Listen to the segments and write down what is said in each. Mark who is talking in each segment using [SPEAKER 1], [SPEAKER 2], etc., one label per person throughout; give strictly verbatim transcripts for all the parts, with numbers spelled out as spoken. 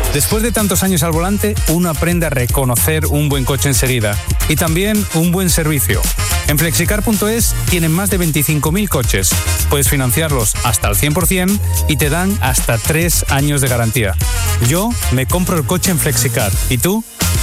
[SPEAKER 1] Después de tantos años al volante, uno aprende a reconocer un buen coche enseguida y también un buen servicio. En flexicar punto es tienen más de veinticinco mil coches. Puedes financiarlos hasta el cien por ciento y te dan hasta tres años de garantía. Yo me compro el coche en Flexicar. ¿Y tú?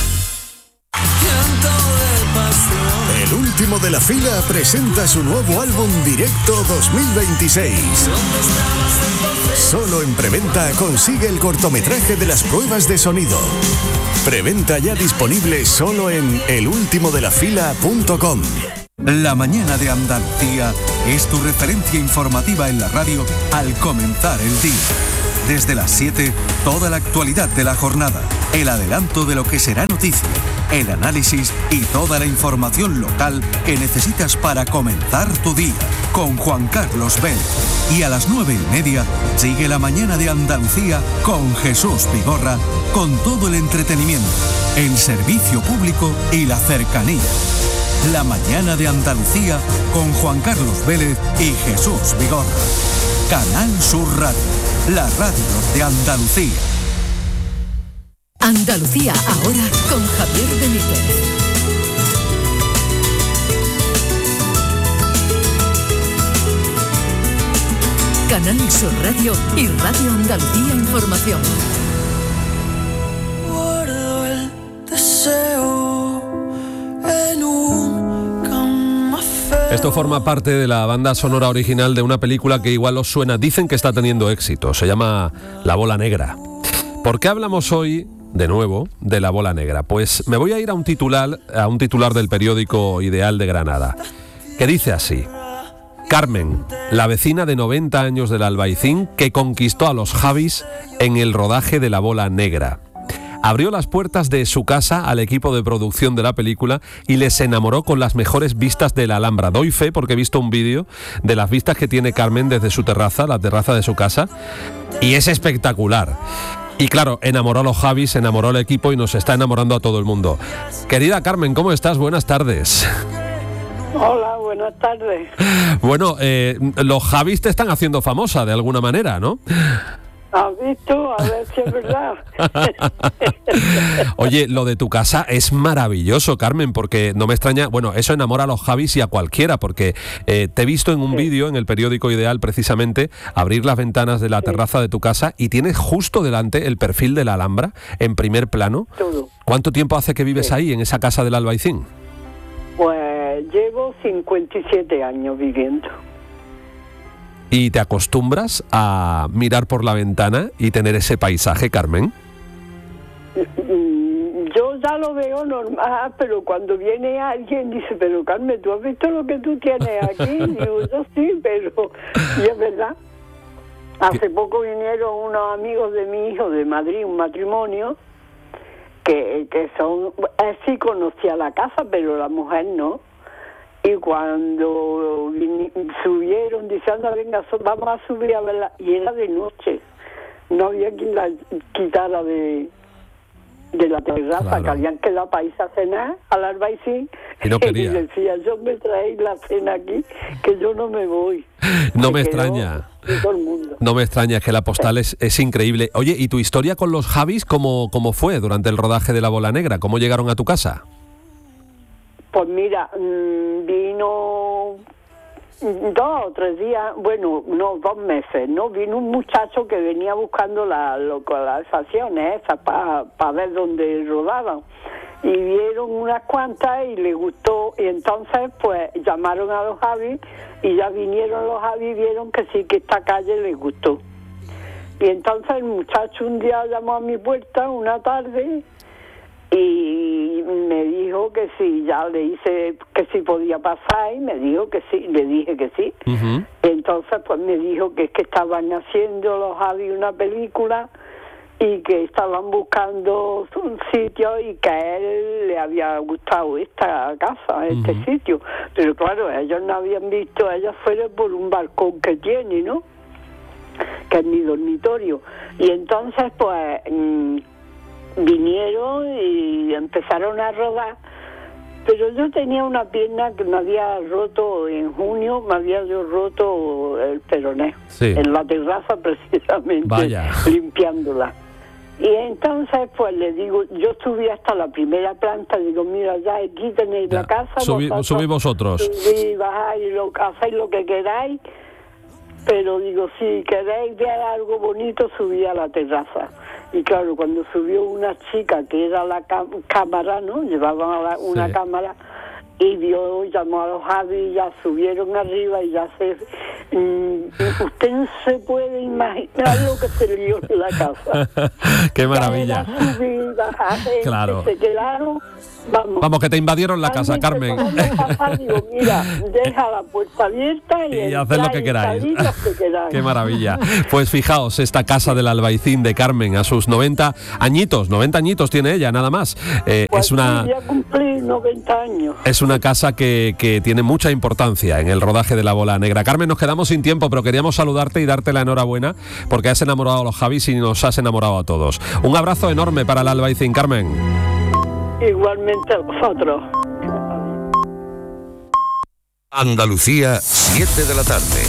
[SPEAKER 2] El último de la fila presenta su nuevo álbum Directo dos mil veintiséis. Solo en preventa consigue el cortometraje de las pruebas de sonido. Preventa ya disponible solo en el último de la fila punto com.
[SPEAKER 3] La mañana de Andalucía es tu referencia informativa en la radio al comenzar el día. Desde las siete, toda la actualidad de la jornada, el adelanto de lo que será noticia, el análisis y toda la información local que necesitas para comenzar tu día, con Juan Carlos Vélez. Y a las nueve y media, sigue la mañana de Andalucía con Jesús Vigorra, con todo el entretenimiento, el servicio público y la cercanía. La mañana de Andalucía con Juan Carlos Vélez y Jesús Vigorra. Canal Sur Radio, la radio de Andalucía.
[SPEAKER 4] Andalucía ahora con Javier Benítez. Canal Sur Radio y Radio Andalucía Información.
[SPEAKER 5] Guardo el deseo en un café.
[SPEAKER 6] Esto forma parte de la banda sonora original de una película que igual os suena. Dicen que está teniendo éxito. Se llama La Bola Negra. ¿Por qué hablamos hoy, de nuevo, de La Bola Negra? Pues me voy a ir a un titular, a un titular del periódico Ideal de Granada, que dice así: Carmen, la vecina de noventa años del Albaicín que conquistó a los Javis en el rodaje de La Bola Negra. Abrió las puertas de su casa al equipo de producción de la película y les enamoró con las mejores vistas de la Alhambra. Doy fe porque he visto un vídeo de las vistas que tiene Carmen desde su terraza, la terraza de su casa, y es espectacular. Y claro, enamoró a los Javis, enamoró al equipo y nos está enamorando a todo el mundo. Querida Carmen, ¿cómo estás? Buenas tardes.
[SPEAKER 7] Hola, buenas tardes.
[SPEAKER 6] Bueno, eh, los Javis te están haciendo famosa de alguna manera, ¿no?
[SPEAKER 7] ¿Has visto? A ver si es verdad.
[SPEAKER 6] Oye, lo de tu casa es maravilloso, Carmen, porque no me extraña, bueno, eso enamora a los Javis y a cualquiera, porque eh, te he visto en un sí. vídeo en el periódico Ideal, precisamente, abrir las ventanas de la sí. terraza de tu casa y tienes justo delante el perfil de la Alhambra, en primer plano.
[SPEAKER 7] Todo.
[SPEAKER 6] ¿Cuánto tiempo hace que vives sí. ahí, en esa casa del Albaicín?
[SPEAKER 7] Pues llevo cincuenta y siete años viviendo.
[SPEAKER 6] ¿Y te acostumbras a mirar por la ventana y tener ese paisaje, Carmen?
[SPEAKER 7] Yo ya lo veo normal, pero cuando viene alguien dice, pero Carmen, ¿tú has visto lo que tú tienes aquí? Digo, yo sí, pero... Y es verdad. Hace poco vinieron unos amigos de mi hijo de Madrid, un matrimonio, que, que son... Él sí conocía la casa, pero la mujer no. Y cuando vin- subieron diciendo, venga, so, vamos a subir a verla, y era de noche, no había quien la quitara de, de la terraza, claro. Que habían quedado para irse a cenar al Albaicín,
[SPEAKER 6] y no quería.
[SPEAKER 7] Y decía, yo me traéis la cena aquí, que yo no me voy.
[SPEAKER 6] No me extraña.
[SPEAKER 7] Todo el mundo.
[SPEAKER 6] No me extraña, es que la postal es, es increíble. Oye, ¿y tu historia con los Javis cómo, cómo fue durante el rodaje de La Bola Negra? ¿Cómo llegaron a tu casa?
[SPEAKER 7] Pues mira, vino dos o tres días, bueno, no, dos meses, ¿no? Vino un muchacho que venía buscando las localizaciones esas para pa ver dónde rodaban. Y vieron unas cuantas y les gustó. Y entonces, pues, llamaron a los Javis y ya vinieron los Javis y vieron que sí, que esta calle les gustó. Y entonces el muchacho un día llamó a mi puerta una tarde y me dijo que sí, ya le hice que sí podía pasar y me dijo que sí, le dije que sí. Uh-huh. Entonces pues me dijo que es que estaban haciendo los Javis una película y que estaban buscando un sitio y que a él le había gustado esta casa, este uh-huh. sitio. Pero claro, ellos no habían visto, ellos fueron por un balcón que tiene, ¿no? Que es mi dormitorio. Y entonces pues... Mmm, vinieron y empezaron a rodar, pero yo tenía una pierna que me había roto en junio, me había yo roto el peroné, sí. En la terraza precisamente, vaya. Limpiándola. Y entonces, pues le digo, yo subí hasta la primera planta, digo, mira, ya aquí tenéis
[SPEAKER 6] Ya.
[SPEAKER 7] la casa.
[SPEAKER 6] Subí-
[SPEAKER 7] vosotros
[SPEAKER 6] subí vosotros.
[SPEAKER 7] Subí, bajáis, lo, hacéis lo que queráis, pero digo, si queréis ver algo bonito, subí a la terraza. Y claro, cuando subió una chica que era la cá- cámara, ¿no? Llevaba la- una
[SPEAKER 6] Sí.
[SPEAKER 7] cámara, y vio, llamó a los Javi, y ya subieron arriba y ya se... mm, usted no se puede imaginar lo que se lió en la casa.
[SPEAKER 6] ¡Qué maravilla!
[SPEAKER 7] Ya era subir, bajar,
[SPEAKER 6] Claro.
[SPEAKER 7] se quedaron, vamos.
[SPEAKER 6] Vamos, que te invadieron la casa, Carmen.
[SPEAKER 7] Digo, mira, deja la puerta abierta y,
[SPEAKER 6] Y haced lo que
[SPEAKER 7] entrar
[SPEAKER 6] queráis.
[SPEAKER 7] y salir lo que queráis.
[SPEAKER 6] ¡Qué maravilla! Pues fijaos, esta casa del Albaicín de Carmen, a sus noventa añitos, noventa añitos tiene ella, nada más. Eh,
[SPEAKER 7] Pues
[SPEAKER 6] es una...
[SPEAKER 7] sí, ya cumplí noventa años.
[SPEAKER 6] Es una casa que, que tiene mucha importancia en el rodaje de La Bola Negra. Carmen, nos quedamos sin tiempo, pero queríamos saludarte y darte la enhorabuena porque has enamorado a los Javis y nos has enamorado a todos. Un abrazo enorme para el Albaicín, Carmen.
[SPEAKER 7] Igualmente a vosotros.
[SPEAKER 2] Andalucía, siete de la tarde.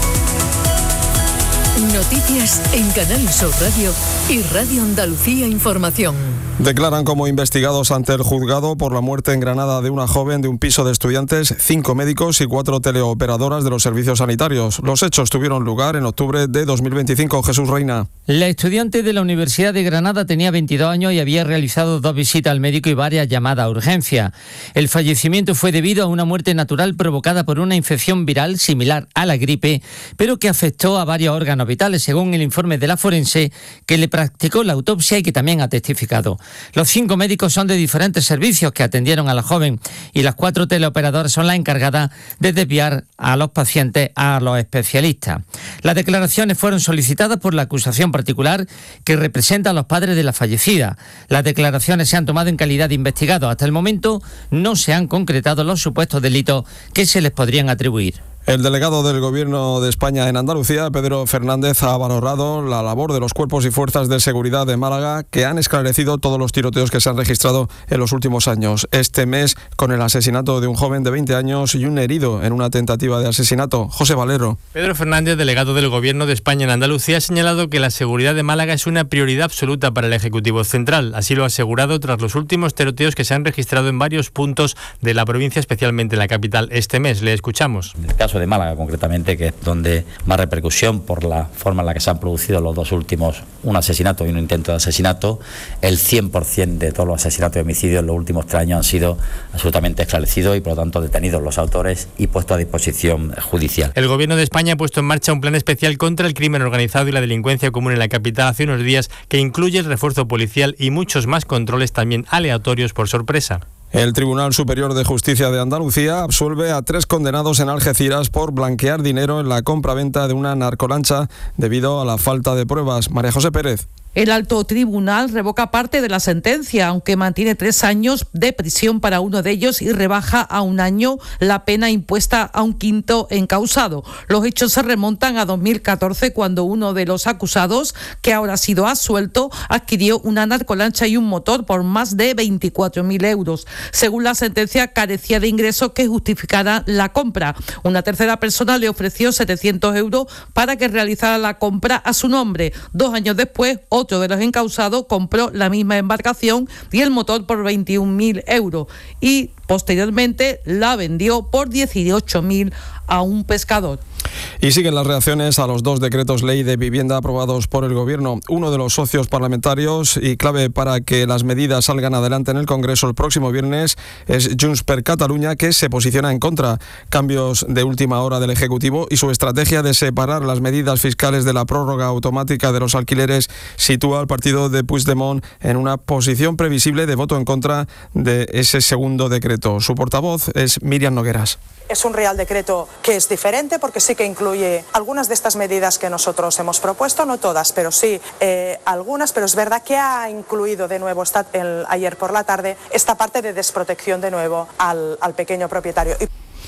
[SPEAKER 4] Noticias en Canal Sur Radio y Radio Andalucía Información.
[SPEAKER 8] Declaran como investigados ante el juzgado por la muerte en Granada de una joven de un piso de estudiantes, cinco médicos y cuatro teleoperadoras de los servicios sanitarios. Los hechos tuvieron lugar en octubre de dos mil veinticinco. Jesús Reina.
[SPEAKER 9] La estudiante de la Universidad de Granada tenía veintidós años y había realizado dos visitas al médico y varias llamadas a urgencia. El fallecimiento fue debido a una muerte natural provocada por una infección viral similar a la gripe, pero que afectó a varios órganos vitales, según el informe de la forense que le practicó la autopsia y que también ha testificado. Los cinco médicos son de diferentes servicios que atendieron a la joven y las cuatro teleoperadoras son las encargadas de desviar a los pacientes a los especialistas. Las declaraciones fueron solicitadas por la acusación particular que representa a los padres de la fallecida. Las declaraciones se han tomado en calidad de investigados. Hasta el momento no se han concretado los supuestos delitos que se les podrían atribuir.
[SPEAKER 8] El delegado del Gobierno de España en Andalucía, Pedro Fernández, ha valorado la labor de los cuerpos y fuerzas de seguridad de Málaga que han esclarecido todos los tiroteos que se han registrado en los últimos años. Este mes, con el asesinato de un joven de veinte años y un herido en una tentativa de asesinato. José Valero.
[SPEAKER 10] Pedro Fernández, delegado del Gobierno de España en Andalucía, ha señalado que la seguridad de Málaga es una prioridad absoluta para el Ejecutivo Central. Así lo ha asegurado tras los últimos tiroteos que se han registrado en varios puntos de la provincia, especialmente en la capital, este mes. Le escuchamos.
[SPEAKER 11] En el caso de Málaga, concretamente, que es donde más repercusión por la forma en la que se han producido los dos últimos, un asesinato y un intento de asesinato, el cien por ciento de todos los asesinatos y homicidios en los últimos tres años han sido absolutamente esclarecidos y, por lo tanto, detenidos los autores y puestos a disposición judicial.
[SPEAKER 10] El Gobierno de España ha puesto en marcha un plan especial contra el crimen organizado y la delincuencia común en la capital hace unos días, que incluye el refuerzo policial y muchos más controles, también aleatorios por sorpresa.
[SPEAKER 8] El Tribunal Superior de Justicia de Andalucía absuelve a tres condenados en Algeciras por blanquear dinero en la compraventa de una narcolancha debido a la falta de pruebas. María José Pérez.
[SPEAKER 12] El alto tribunal revoca parte de la sentencia, aunque mantiene tres años de prisión para uno de ellos y rebaja a un año la pena impuesta a un quinto encausado. Los hechos se remontan a dos mil catorce, cuando uno de los acusados, que ahora ha sido absuelto, adquirió una narcolancha y un motor por más de veinticuatro mil euros. Según la sentencia, carecía de ingresos que justificaran la compra. Una tercera persona le ofreció setecientos euros para que realizara la compra a su nombre. Dos años después, otro de los encausados compró la misma embarcación y el motor por veintiún mil euros y posteriormente la vendió por dieciocho mil a un pescador.
[SPEAKER 8] Y siguen las reacciones a los dos decretos ley de vivienda aprobados por el Gobierno. Uno de los socios parlamentarios y clave para que las medidas salgan adelante en el Congreso el próximo viernes es Junts per Catalunya, que se posiciona en contra. Cambios de última hora del Ejecutivo y su estrategia de separar las medidas fiscales de la prórroga automática de los alquileres sitúa al partido de Puigdemont en una posición previsible de voto en contra de ese segundo decreto. Su portavoz es Miriam Nogueras.
[SPEAKER 13] Es un Real Decreto que es diferente porque sí que incluye algunas de estas medidas que nosotros hemos propuesto, no todas, pero sí eh, algunas, pero es verdad que ha incluido de nuevo esta, el, ayer por la tarde esta parte de desprotección de nuevo al, al pequeño propietario. Y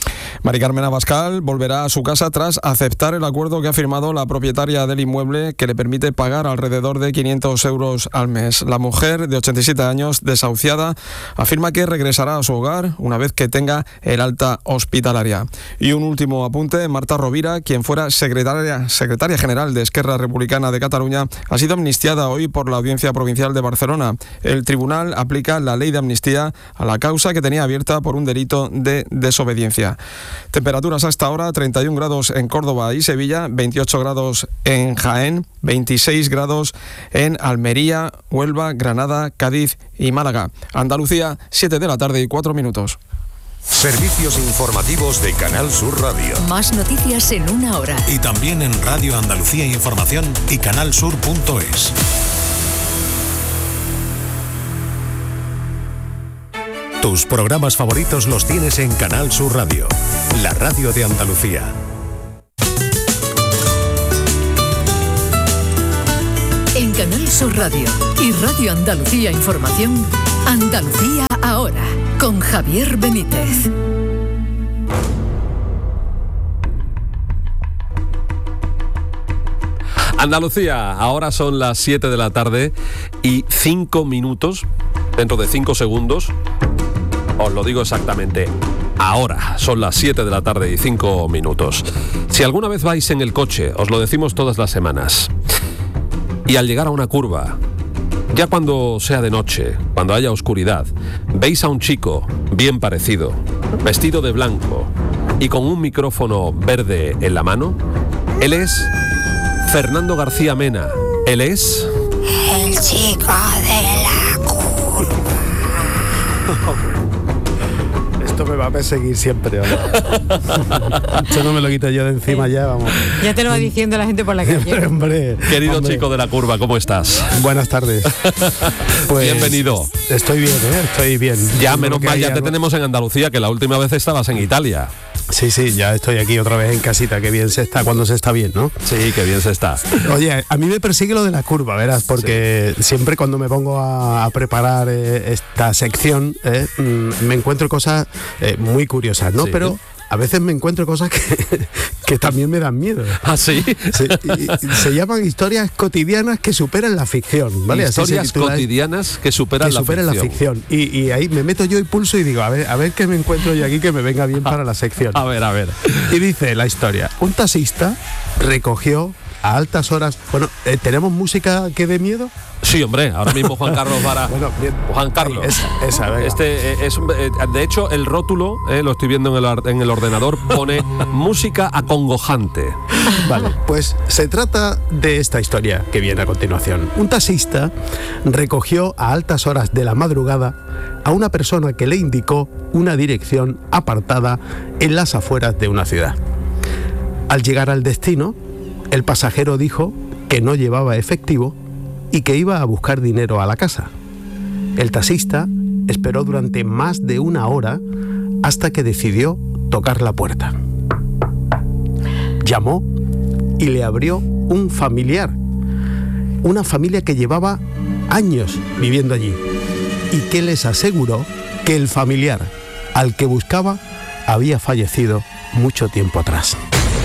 [SPEAKER 8] Mari Carmen Abascal volverá a su casa tras aceptar el acuerdo que ha firmado la propietaria del inmueble, que le permite pagar alrededor de quinientos euros al mes. La mujer, de ochenta y siete años, desahuciada, afirma que regresará a su hogar una vez que tenga el alta hospitalaria. Y un último apunte: Marta Rovira, quien fuera secretaria, secretaria general de Esquerra Republicana de Cataluña, ha sido amnistiada hoy por la Audiencia Provincial de Barcelona. El tribunal aplica la ley de amnistía a la causa que tenía abierta por un delito de desobediencia. Temperaturas hasta ahora: treinta y un grados en Córdoba y Sevilla, veintiocho grados en Jaén, veintiséis grados en Almería, Huelva, Granada, Cádiz y Málaga. Andalucía, siete de la tarde y cuatro minutos.
[SPEAKER 2] Servicios informativos de Canal Sur Radio.
[SPEAKER 4] Más noticias en una hora.
[SPEAKER 2] Y también en Radio Andalucía Información y canalsur punto es. Tus programas favoritos los tienes en Canal Sur Radio, la radio de Andalucía.
[SPEAKER 4] En Canal Sur Radio y Radio Andalucía Información, Andalucía ahora, con Javier Benítez.
[SPEAKER 6] Andalucía, ahora son las siete de la tarde y cinco minutos, dentro de cinco segundos, os lo digo exactamente, ahora son las siete de la tarde y cinco minutos. Si alguna vez vais en el coche, os lo decimos todas las semanas, y al llegar a una curva, ya cuando sea de noche, cuando haya oscuridad, veis a un chico bien parecido, vestido de blanco y con un micrófono verde en la mano, él es Fernando García Mena. Él es...
[SPEAKER 14] el chico de la curva.
[SPEAKER 15] Esto me va a perseguir siempre, ¿no? Esto no me lo quito yo de encima ya, vamos.
[SPEAKER 16] Ya te lo va diciendo la gente por la calle.
[SPEAKER 15] Hombre, hombre,
[SPEAKER 6] Querido
[SPEAKER 15] hombre.
[SPEAKER 6] chico de la curva, ¿cómo estás?
[SPEAKER 15] Buenas tardes. Pues,
[SPEAKER 6] bienvenido.
[SPEAKER 15] Estoy bien, ¿eh? Estoy bien.
[SPEAKER 6] Ya, menos mal, ya te
[SPEAKER 15] algo...
[SPEAKER 6] tenemos en Andalucía, que la última vez estabas en Italia.
[SPEAKER 15] Sí, sí, ya estoy aquí otra vez en casita. Qué bien se está cuando se está bien, ¿no?
[SPEAKER 6] Sí, qué bien se está.
[SPEAKER 15] Oye, a mí me persigue lo de la curva, verás, porque sí. Siempre cuando me pongo a, a preparar eh, esta sección eh, mm, me encuentro cosas eh, muy curiosas, ¿no? Sí. Pero a veces me encuentro cosas que, que también me dan miedo.
[SPEAKER 6] ¿Ah, sí?
[SPEAKER 15] Sí, y, y se llaman historias cotidianas que superan la ficción, ¿vale?
[SPEAKER 6] Historias cotidianas que superan,
[SPEAKER 15] que
[SPEAKER 6] la,
[SPEAKER 15] superan
[SPEAKER 6] ficción.
[SPEAKER 15] la ficción. Y, y ahí me meto yo y pulso y digo, a ver, a ver qué me encuentro yo aquí que me venga bien para la sección.
[SPEAKER 6] A ver, a ver.
[SPEAKER 15] Y dice la historia: un taxista recogió a altas horas... Bueno, eh, ¿tenemos música que dé miedo?
[SPEAKER 6] Sí, hombre, ahora mismo Juan Carlos para...
[SPEAKER 15] Bueno, bien.
[SPEAKER 6] Juan Carlos.
[SPEAKER 15] Esa, esa, venga.
[SPEAKER 6] Este eh, es eh, de hecho el rótulo, eh, lo estoy viendo en el, en el ordenador, pone música acongojante.
[SPEAKER 15] Vale, pues se trata de esta historia que viene a continuación. Un taxista recogió a altas horas de la madrugada a una persona que le indicó una dirección apartada en las afueras de una ciudad. Al llegar al destino, el pasajero dijo que no llevaba efectivo y que iba a buscar dinero a la casa. El taxista esperó durante más de una hora hasta que decidió tocar la puerta. Llamó y le abrió un familiar, una familia que llevaba años viviendo allí y que les aseguró que el familiar al que buscaba había fallecido mucho tiempo atrás.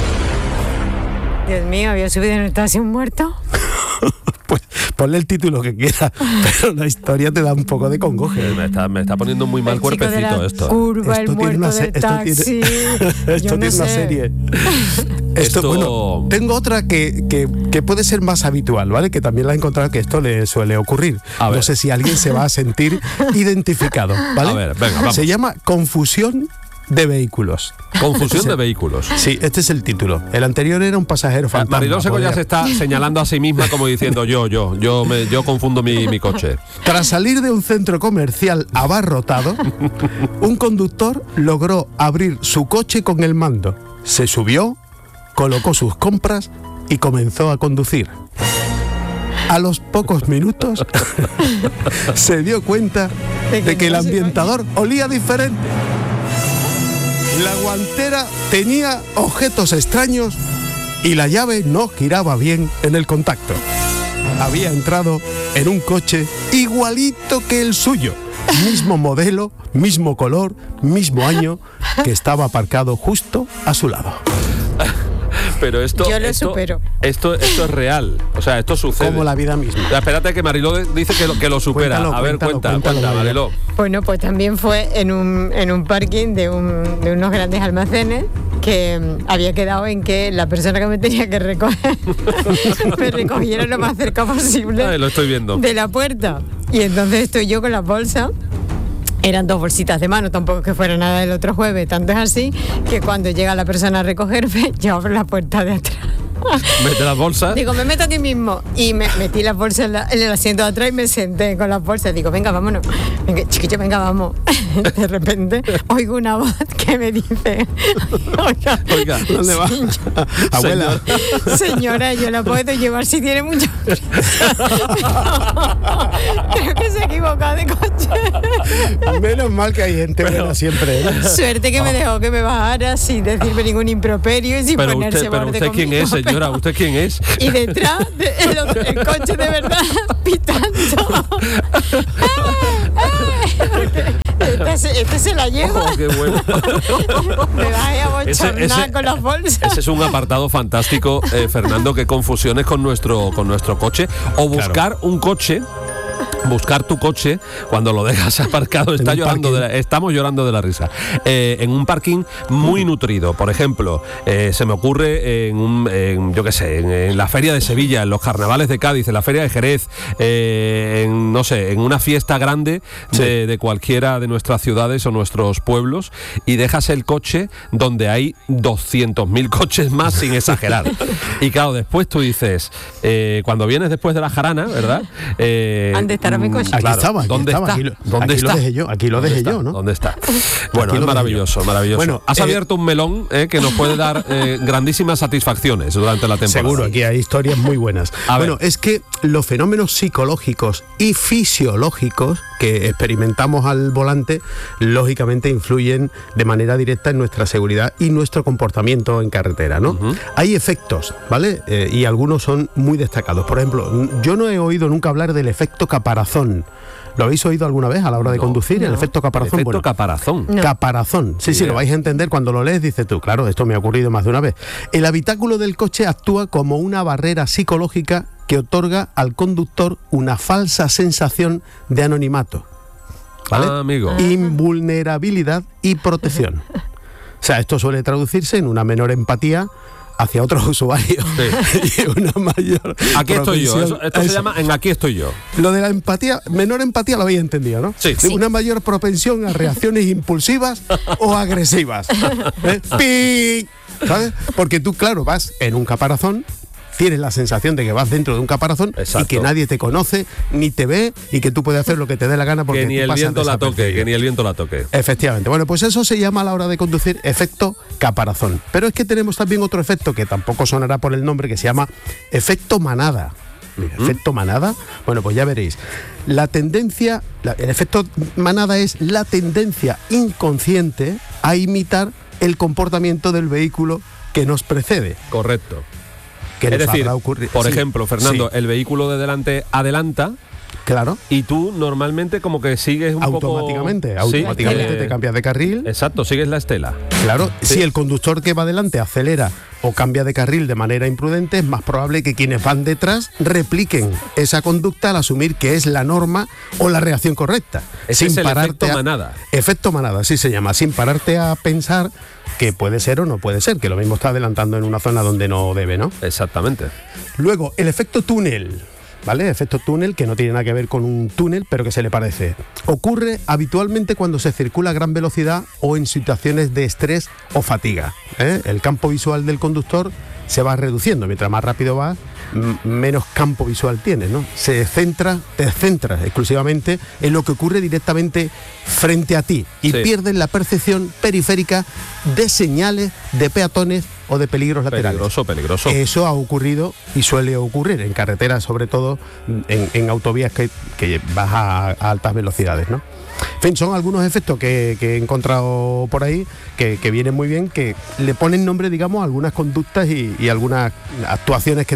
[SPEAKER 16] Dios mío, ¿había subido en el taxi un muerto?
[SPEAKER 15] Pues ponle el título que quiera, pero la historia te da un poco de congoje.
[SPEAKER 6] Me está, me está poniendo muy mal
[SPEAKER 16] el
[SPEAKER 6] cuerpecito esto.
[SPEAKER 16] Curva,
[SPEAKER 15] esto
[SPEAKER 16] el
[SPEAKER 15] tiene
[SPEAKER 16] muerto
[SPEAKER 15] una,
[SPEAKER 16] del
[SPEAKER 15] esto
[SPEAKER 16] taxi.
[SPEAKER 15] Tiene, esto
[SPEAKER 16] no
[SPEAKER 15] tiene
[SPEAKER 16] sé.
[SPEAKER 15] una serie. Esto,
[SPEAKER 6] Esto...
[SPEAKER 15] bueno, tengo otra que, que, que puede ser más habitual, ¿vale? Que también la he encontrado que esto le suele ocurrir.
[SPEAKER 6] A ver.
[SPEAKER 15] No sé si alguien se va a sentir identificado, ¿vale?
[SPEAKER 6] A ver, venga, vamos.
[SPEAKER 15] Se llama confusión de vehículos.
[SPEAKER 6] Confusión de vehículos.
[SPEAKER 15] Sí, este es el título. El anterior era un pasajero fantasma.
[SPEAKER 6] Mariló Seco ya
[SPEAKER 15] podría...
[SPEAKER 6] se está señalando a sí misma como diciendo yo, yo, yo, me, yo confundo mi, mi coche.
[SPEAKER 15] Tras salir de un centro comercial abarrotado, un conductor logró abrir su coche con el mando. Se subió, colocó sus compras y comenzó a conducir. A los pocos minutos se dio cuenta de que el ambientador olía diferente. La guantera tenía objetos extraños y la llave no giraba bien en el contacto. Había entrado en un coche igualito que el suyo. Mismo modelo, mismo color, mismo año que estaba aparcado justo a su lado.
[SPEAKER 6] Pero esto,
[SPEAKER 16] Yo lo
[SPEAKER 6] esto,
[SPEAKER 16] supero.
[SPEAKER 6] Esto, esto es real. O sea, esto sucede.
[SPEAKER 15] Como la vida misma.
[SPEAKER 6] Ya, espérate que Mariló dice que lo, que lo supera.
[SPEAKER 15] Cuéntalo,
[SPEAKER 6] a ver,
[SPEAKER 15] cuéntalo,
[SPEAKER 6] cuenta,
[SPEAKER 15] cuéntalo,
[SPEAKER 6] cuenta,
[SPEAKER 15] Mariló.
[SPEAKER 6] Mariló.
[SPEAKER 16] Bueno, pues también fue en un, en un parking de, un, de unos grandes almacenes que mm, había quedado en que la persona que me tenía que recoger me recogiera lo más cerca posible
[SPEAKER 6] Ay, lo estoy viendo.
[SPEAKER 16] de la puerta. Y entonces estoy yo con las bolsas. Eran dos bolsitas de mano, tampoco es que fuera nada del otro jueves. Tanto es así que cuando llega la persona a recogerme, yo abro la puerta de atrás.
[SPEAKER 6] Mete las bolsas.
[SPEAKER 16] Digo, me meto aquí mismo. Y me metí las bolsas en, la- en el asiento de atrás y me senté con las bolsas. Digo, venga, vámonos. Venga, chiquillo, venga, vamos. De repente oigo una voz que me dice, oiga,
[SPEAKER 6] Oiga, ¿dónde va?
[SPEAKER 15] Abuela.
[SPEAKER 16] señora, yo la puedo llevar si tiene mucho prisa. Creo que se ha equivocado de coche.
[SPEAKER 15] Menos mal que hay gente buena siempre, ¿eh?
[SPEAKER 16] Suerte que me dejó que me bajara sin decirme ningún improperio y sin
[SPEAKER 6] Pero
[SPEAKER 16] ponerse
[SPEAKER 6] usted, pero
[SPEAKER 16] borde
[SPEAKER 6] usted quién
[SPEAKER 16] conmigo,
[SPEAKER 6] es, señora,
[SPEAKER 16] pero-
[SPEAKER 6] ¿usted quién es?
[SPEAKER 16] Y detrás de- el, otro- el coche de verdad pitando. Este, se- este se la lleva.
[SPEAKER 6] Oh, qué bueno.
[SPEAKER 16] Me bajé a
[SPEAKER 6] Ese-
[SPEAKER 16] bochornar
[SPEAKER 6] ese-
[SPEAKER 16] con las bolsas.
[SPEAKER 6] Ese es un apartado fantástico, eh, Fernando, que confusiones con nuestro, con nuestro coche. O buscar un coche. Buscar tu coche cuando lo dejas aparcado, está
[SPEAKER 15] un
[SPEAKER 6] llorando de la- estamos llorando de la risa. Eh, en un parking muy nutrido, por ejemplo, eh, se me ocurre en, un, en, yo qué sé, en, en la feria de Sevilla, en los carnavales de Cádiz, en la feria de Jerez, eh, en, no sé, en una fiesta grande de, de cualquiera de nuestras ciudades o nuestros pueblos, y dejas el coche donde hay doscientos mil coches más, sin exagerar. Y claro, después tú dices, eh, cuando vienes después de la jarana, ¿verdad? Eh,
[SPEAKER 16] ¿Dónde estará mi coche?
[SPEAKER 15] Aquí
[SPEAKER 6] Claro,
[SPEAKER 15] estaba, aquí
[SPEAKER 6] ¿dónde
[SPEAKER 15] estaba,
[SPEAKER 6] está?
[SPEAKER 15] aquí lo-
[SPEAKER 6] ¿Dónde
[SPEAKER 15] aquí lo
[SPEAKER 6] está?
[SPEAKER 15] dejé yo, aquí lo
[SPEAKER 6] ¿Dónde
[SPEAKER 15] dejé
[SPEAKER 6] está?
[SPEAKER 15] yo, ¿no?
[SPEAKER 6] ¿Dónde está? Bueno,
[SPEAKER 15] Aquí
[SPEAKER 6] es
[SPEAKER 15] lo dejé
[SPEAKER 6] maravilloso,
[SPEAKER 15] yo.
[SPEAKER 6] maravilloso.
[SPEAKER 15] Bueno,
[SPEAKER 6] Has
[SPEAKER 15] eh,
[SPEAKER 6] abierto un melón eh, que nos puede dar eh, grandísimas satisfacciones durante la temporada.
[SPEAKER 15] Seguro, aquí hay historias muy buenas.
[SPEAKER 6] A
[SPEAKER 15] Bueno,
[SPEAKER 6] ver.
[SPEAKER 15] es que los fenómenos psicológicos y fisiológicos que experimentamos al volante, lógicamente influyen de manera directa en nuestra seguridad y nuestro comportamiento en carretera, ¿no?
[SPEAKER 6] Ujú.
[SPEAKER 15] Hay efectos, ¿vale? Eh, y algunos son muy destacados. Por ejemplo, n- yo no he oído nunca hablar del efecto caparazón. ¿Lo habéis oído alguna vez a la hora de
[SPEAKER 6] No,
[SPEAKER 15] conducir? El
[SPEAKER 16] no.
[SPEAKER 15] efecto
[SPEAKER 6] El
[SPEAKER 15] caparazón.
[SPEAKER 6] efecto
[SPEAKER 15] Bueno,
[SPEAKER 6] caparazón.
[SPEAKER 16] No.
[SPEAKER 15] Caparazón. Sí,
[SPEAKER 6] Ni
[SPEAKER 15] sí,
[SPEAKER 6] idea.
[SPEAKER 15] lo vais a entender cuando lo lees, dices tú, claro, esto me ha ocurrido más de una vez. El habitáculo del coche actúa como una barrera psicológica que otorga al conductor una falsa sensación de anonimato, ¿vale?
[SPEAKER 6] Ah, amigo.
[SPEAKER 15] Invulnerabilidad y protección. O sea, esto suele traducirse en una menor empatía hacia otros usuarios y una mayor
[SPEAKER 6] Aquí estoy yo.
[SPEAKER 15] propensión-
[SPEAKER 6] Eso- esto se
[SPEAKER 15] Eso.
[SPEAKER 6] llama en aquí estoy yo.
[SPEAKER 15] Lo de la empatía, menor empatía lo habéis entendido, ¿no?
[SPEAKER 6] Sí.
[SPEAKER 15] De
[SPEAKER 6] Sí.
[SPEAKER 15] Una mayor propensión a reacciones impulsivas o agresivas. ¿Eh? ¡Pi! ¿Sabes? Porque tú, claro, vas en un caparazón, tienes la sensación de que vas dentro de un caparazón
[SPEAKER 6] Exacto.
[SPEAKER 15] y que nadie te conoce, ni te ve y que tú puedes hacer lo que te dé la gana porque
[SPEAKER 6] Que ni
[SPEAKER 15] tú
[SPEAKER 6] el
[SPEAKER 15] pasas
[SPEAKER 6] viento la toque,
[SPEAKER 15] desapercibido.
[SPEAKER 6] que ni el viento la toque.
[SPEAKER 15] Efectivamente. Bueno, pues eso se llama a la hora de conducir efecto caparazón. Pero es que tenemos también otro efecto que tampoco sonará por el nombre, que se llama efecto manada. Mira, efecto manada. Bueno, pues ya veréis. La tendencia, la- el efecto manada es la tendencia inconsciente a imitar el comportamiento del vehículo que nos precede.
[SPEAKER 6] Correcto.
[SPEAKER 15] Que
[SPEAKER 6] Es
[SPEAKER 15] nos
[SPEAKER 6] decir,
[SPEAKER 15] habrá ocurrido.
[SPEAKER 6] por
[SPEAKER 15] Sí,
[SPEAKER 6] ejemplo, Fernando,
[SPEAKER 15] sí,
[SPEAKER 6] el vehículo de delante adelanta
[SPEAKER 15] claro.
[SPEAKER 6] y tú normalmente como que sigues un
[SPEAKER 15] Automáticamente,
[SPEAKER 6] poco... Sí,
[SPEAKER 15] automáticamente
[SPEAKER 6] eh,
[SPEAKER 15] te cambias de carril.
[SPEAKER 6] Exacto, sigues la estela.
[SPEAKER 15] Claro,
[SPEAKER 6] Sí.
[SPEAKER 15] si el conductor que va adelante acelera o cambia de carril de manera imprudente, es más probable que quienes van detrás repliquen esa conducta al asumir que es la norma o la reacción correcta.
[SPEAKER 6] Ese es el efecto
[SPEAKER 15] a-
[SPEAKER 6] manada.
[SPEAKER 15] Efecto manada, así se llama, sin pararte a pensar que puede ser o no puede ser, que lo mismo está adelantando en una zona donde no debe, ¿no?
[SPEAKER 6] Exactamente.
[SPEAKER 15] Luego, el efecto túnel. ¿Vale? Efecto túnel, que no tiene nada que ver con un túnel, pero que se le parece. Ocurre habitualmente cuando se circula a gran velocidad o en situaciones de estrés o fatiga. ¿eh? El campo visual del conductor se va reduciendo. Mientras más rápido vas, m- menos campo visual tienes, ¿no? Se centra, te centras exclusivamente en lo que ocurre directamente frente a ti y
[SPEAKER 6] Sí.
[SPEAKER 15] pierdes la percepción periférica de señales de peatones o de peligros laterales.
[SPEAKER 6] Peligroso, peligroso.
[SPEAKER 15] Eso ha ocurrido y suele ocurrir en carreteras, sobre todo en, en autovías que, que vas a, a altas velocidades, ¿no? En fin, son algunos efectos que, que he encontrado por ahí que, que vienen muy bien, que le ponen nombre, digamos, a algunas conductas y, y algunas actuaciones que tenemos a la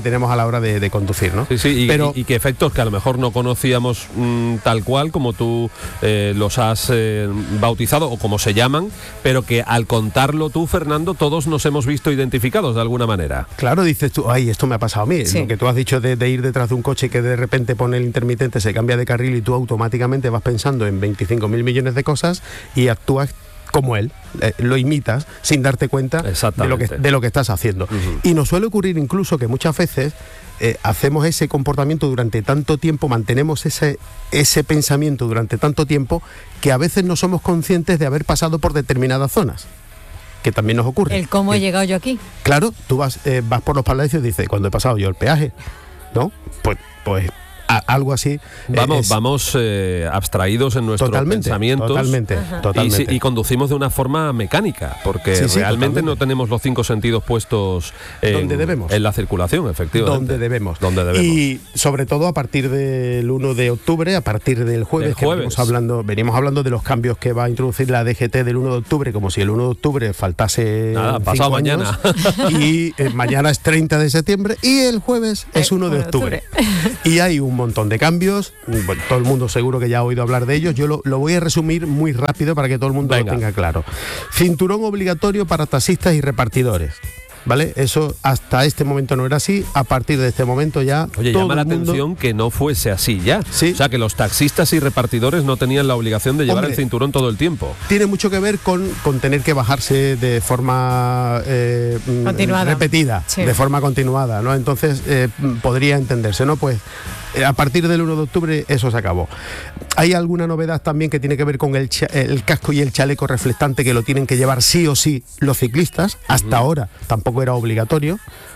[SPEAKER 15] la hora de, de conducir, ¿no?
[SPEAKER 6] Sí, sí, y,
[SPEAKER 15] Pero,
[SPEAKER 6] y, y que efectos que a lo mejor no conocíamos mmm, tal cual como tú eh, los has eh, bautizado o como se llaman, pero que al contarlo tú, Fernando, todos nos hemos visto identificados de alguna manera.
[SPEAKER 15] Claro, dices tú, ay, esto me ha pasado a mí.
[SPEAKER 16] Sí.
[SPEAKER 15] Lo que tú has dicho de, de ir detrás de un coche que de repente pone el intermitente, se cambia de carril y tú automáticamente vas pensando en veinticinco mil millones de cosas y actúas como él, eh, lo imitas sin darte cuenta de lo que, de lo que estás haciendo. Uh-huh. Y nos suele ocurrir incluso que muchas veces eh, hacemos ese comportamiento durante tanto tiempo, mantenemos ese, ese pensamiento durante tanto tiempo, que a veces no somos conscientes de haber pasado por determinadas zonas, que también nos ocurre.
[SPEAKER 16] El cómo
[SPEAKER 15] que,
[SPEAKER 16] he llegado yo aquí.
[SPEAKER 15] Claro, tú vas, eh, vas por los palacios y dices, ¿cuándo he pasado yo el peaje? ¿No? Pues, pues a, algo así.
[SPEAKER 6] Vamos,
[SPEAKER 15] eh, es,
[SPEAKER 6] vamos eh, abstraídos en nuestros
[SPEAKER 15] totalmente,
[SPEAKER 6] pensamientos.
[SPEAKER 15] Totalmente, totalmente.
[SPEAKER 6] Y, y conducimos de una forma mecánica, porque sí, sí, realmente totalmente. No tenemos los cinco sentidos puestos en,
[SPEAKER 15] donde debemos.
[SPEAKER 6] En la circulación, efectivamente.
[SPEAKER 15] Donde debemos.
[SPEAKER 6] Donde debemos.
[SPEAKER 15] Y sobre todo a partir del uno de octubre, a partir del jueves,
[SPEAKER 6] el
[SPEAKER 15] que
[SPEAKER 6] jueves.
[SPEAKER 15] venimos hablando, venimos hablando de los cambios que va a introducir la D G T del uno de octubre, como si el uno de octubre faltase
[SPEAKER 6] Nada, pasado mañana.
[SPEAKER 15] Y eh, mañana es treinta de septiembre y el jueves es uno de octubre. Y hay un montón de cambios. Bueno, todo el mundo seguro que ya ha oído hablar de ellos. Yo lo, lo voy a resumir muy rápido para que todo el mundo Venga. Lo tenga claro. Cinturón obligatorio para taxistas y repartidores, ¿vale? Eso hasta este momento no era así. A partir de este momento ya.
[SPEAKER 6] Oye,
[SPEAKER 15] todo
[SPEAKER 6] llama la
[SPEAKER 15] el mundo...
[SPEAKER 6] atención que no fuese así ya.
[SPEAKER 15] ¿Sí?
[SPEAKER 6] O sea, que los taxistas y repartidores no tenían la obligación de llevar Hombre, el cinturón todo el tiempo.
[SPEAKER 15] Tiene mucho que ver con, con tener que bajarse de forma eh, repetida, sí. de forma continuada, ¿no? Entonces eh, podría entenderse, ¿no? Pues a partir del uno de octubre eso se acabó. Hay alguna novedad también que tiene que ver con el, cha- el casco y el chaleco reflectante, que lo tienen que llevar sí o sí los ciclistas. Hasta uh-huh. ahora tampoco era obligatorio,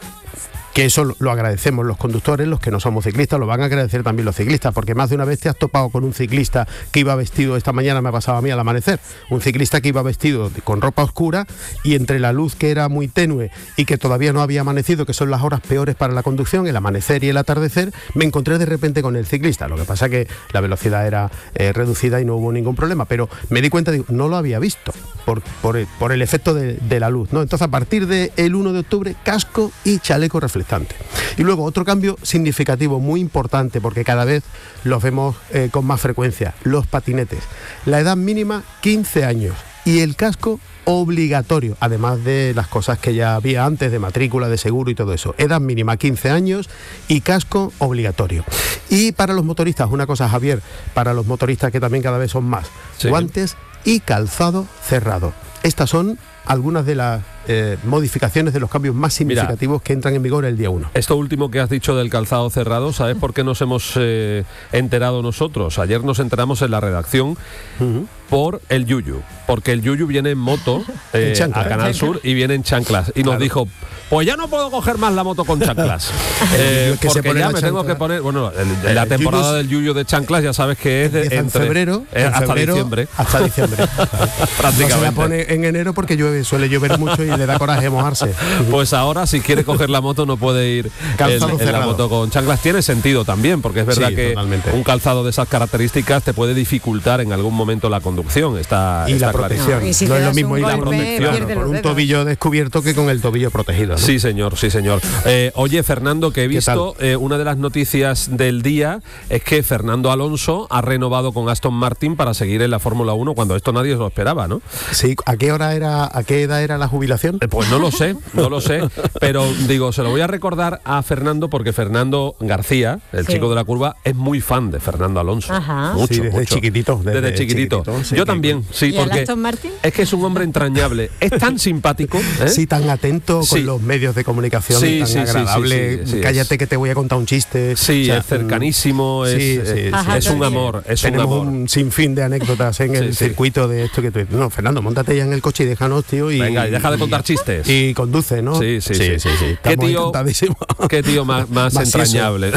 [SPEAKER 15] que eso lo agradecemos los conductores, los que no somos ciclistas, lo van a agradecer también los ciclistas, porque más de una vez te has topado con un ciclista que iba vestido, esta mañana me ha pasado a mí al amanecer, un ciclista que iba vestido con ropa oscura y entre la luz que era muy tenue y que todavía no había amanecido, que son las horas peores para la conducción, el amanecer y el atardecer, me encontré de repente con el ciclista. Lo que pasa que la velocidad era eh, reducida y no hubo ningún problema, pero me di cuenta, digo, no lo había visto por, por, el, por el efecto de, de la luz, ¿no? Entonces a partir del uno de octubre, casco y chaleco reflectante. Y luego otro cambio significativo, muy importante, porque cada vez los vemos eh, con más frecuencia, los patinetes. La edad mínima, quince años, y el casco obligatorio, además de las cosas que ya había antes, de matrícula, de seguro y todo eso. Edad mínima, quince años y casco obligatorio. Y para los motoristas, una cosa, Javier, para los motoristas que también cada vez son más, sí. guantes y calzado cerrado. Estas son algunas de las eh, modificaciones, de los cambios más significativos Mira, que entran en vigor el día uno.
[SPEAKER 6] Esto último que has dicho del calzado cerrado, ¿sabes por qué nos hemos eh, enterado nosotros? Ayer nos enteramos en la redacción uh-huh. por el Yuyu, porque el Yuyu viene en moto eh, en a Canal Sur y viene en chanclas y nos claro. dijo, pues ya no puedo coger más la moto con chanclas, eh, porque ya me chancla. tengo que poner, bueno, el, el, la temporada del Yuyu de chanclas ya sabes que es de entre,
[SPEAKER 15] en febrero,
[SPEAKER 6] eh,
[SPEAKER 15] en
[SPEAKER 6] hasta
[SPEAKER 15] febrero,
[SPEAKER 6] diciembre.
[SPEAKER 15] Hasta diciembre.
[SPEAKER 6] Prácticamente.
[SPEAKER 15] No se la pone en enero porque llueve, suele llover mucho y le da coraje mojarse.
[SPEAKER 6] Pues ahora, si quiere coger la moto, no puede ir en, en la moto con chanclas. Tiene sentido también, porque es verdad sí, que totalmente. Un calzado de esas características te puede dificultar en algún momento la conducción. Está,
[SPEAKER 15] y
[SPEAKER 6] está
[SPEAKER 15] la protección.
[SPEAKER 6] No,
[SPEAKER 15] y si no es lo mismo ir la protección con un tobillo descubierto que con el tobillo protegido, ¿no?
[SPEAKER 6] Sí, señor, sí, señor. Eh, oye, Fernando, que he visto, eh, una de las noticias del día es que Fernando Alonso ha renovado con Aston Martin para seguir en la Fórmula uno, cuando esto nadie se lo esperaba, ¿no?
[SPEAKER 15] Sí, ¿a qué hora era, a qué edad era la jubilación?
[SPEAKER 6] Eh, pues no lo sé, no lo sé, pero digo, se lo voy a recordar a Fernando porque Fernando García, el sí. chico de la curva, es muy fan de Fernando Alonso.
[SPEAKER 16] Ajá.
[SPEAKER 6] Mucho,
[SPEAKER 15] sí, desde
[SPEAKER 6] mucho.
[SPEAKER 15] chiquitito.
[SPEAKER 6] Desde, desde chiquitito. chiquitito sí, Yo también, sí,
[SPEAKER 16] ¿Y
[SPEAKER 6] porque
[SPEAKER 16] Aston Martin?
[SPEAKER 6] Es que es un hombre entrañable, es tan simpático. ¿eh?
[SPEAKER 15] Sí, tan atento con
[SPEAKER 6] sí.
[SPEAKER 15] los medios de comunicación,
[SPEAKER 6] sí,
[SPEAKER 15] tan
[SPEAKER 6] sí,
[SPEAKER 15] agradable.
[SPEAKER 6] Sí, sí, sí,
[SPEAKER 15] cállate
[SPEAKER 6] es.
[SPEAKER 15] que te voy a contar un chiste.
[SPEAKER 6] Sí,
[SPEAKER 15] o sea,
[SPEAKER 6] es cercanísimo, es,
[SPEAKER 15] sí,
[SPEAKER 6] es,
[SPEAKER 15] sí,
[SPEAKER 6] es,
[SPEAKER 15] Ajá,
[SPEAKER 6] es un amor, es
[SPEAKER 15] Tenemos
[SPEAKER 6] un amor.
[SPEAKER 15] un sinfín de anécdotas en el
[SPEAKER 6] sí,
[SPEAKER 15] circuito de esto que tú... No, Fernando, móntate ya en el coche y déjanos, tío. Y,
[SPEAKER 6] Venga, y deja de contar
[SPEAKER 15] y,
[SPEAKER 6] chistes.
[SPEAKER 15] Y conduce, ¿no?
[SPEAKER 6] Sí, sí, sí. sí, sí.
[SPEAKER 15] ¿Qué
[SPEAKER 6] tío, qué tío más, más, más entrañable.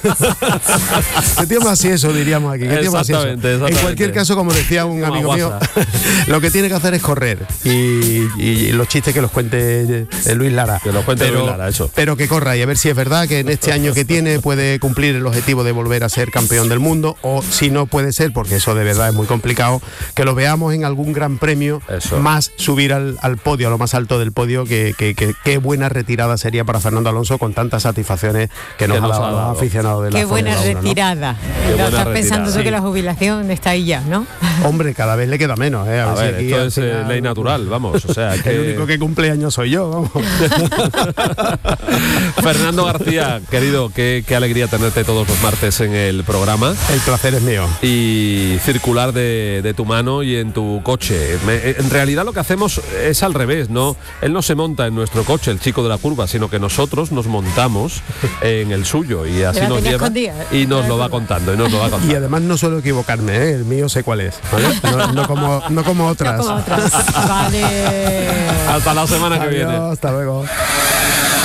[SPEAKER 15] Qué tío más eso, diríamos aquí. ¿Qué tío más eso? En cualquier caso, como decía un
[SPEAKER 6] Una
[SPEAKER 15] amigo
[SPEAKER 6] guasa.
[SPEAKER 15] mío, lo que tiene que hacer es correr. Y, y los chistes que los cuente Luis Lara.
[SPEAKER 6] Que los cuente
[SPEAKER 15] pero,
[SPEAKER 6] Luis Lara, eso.
[SPEAKER 15] Pero que corra y a ver si es verdad que en este año que tiene puede cumplir el objetivo de volver a ser campeón del mundo, o si no puede ser, porque eso de verdad es muy complicado, que lo veamos en algún gran premio, eso. Más subir al al, al podio, a lo más alto del podio, que, que, que qué buena retirada sería para Fernando Alonso con tantas satisfacciones que nos, que nos ha dado, ha dado los aficionados de la
[SPEAKER 16] Qué buena
[SPEAKER 15] Fórmula uno,
[SPEAKER 16] retirada.
[SPEAKER 15] ¿no?
[SPEAKER 16] Qué buena estás retirada. Pensando tú sí. que la jubilación está ahí ya, ¿no?
[SPEAKER 15] Hombre, cada vez le queda menos, ¿eh?
[SPEAKER 6] A, a ver,
[SPEAKER 15] ver si
[SPEAKER 6] esto es final... eh, ley natural, vamos, o sea, que...
[SPEAKER 15] El único que cumple años soy yo, vamos.
[SPEAKER 6] Fernando García, querido, qué, qué alegría tenerte todos los martes en el programa.
[SPEAKER 15] El placer es mío.
[SPEAKER 6] Y circular de, de tu mano y en tu coche. Me, en realidad lo que hacemos es al revés, ¿no? Él no se monta en nuestro coche, el chico de la curva, sino que nosotros nos montamos en el suyo y así nos lleva y nos lo va contando, y nos lo va contando.
[SPEAKER 15] Y además no suelo equivocarme, ¿eh? El mío sé cuál es, ¿vale? No, no, como, no como otras.
[SPEAKER 16] No como otras. Vale.
[SPEAKER 6] Hasta la semana
[SPEAKER 15] Adiós,
[SPEAKER 6] que viene.
[SPEAKER 15] Hasta luego.